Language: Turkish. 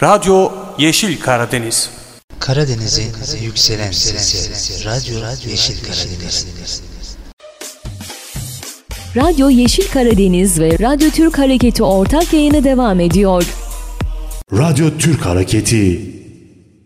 Radyo Yeşil Karadeniz. Karadeniz'in yükselen sesi. Radyo Yeşil Karadeniz. Radyo Yeşil Karadeniz ve Radyo Türk Hareketi ortak yayını devam ediyor. Radyo Türk Hareketi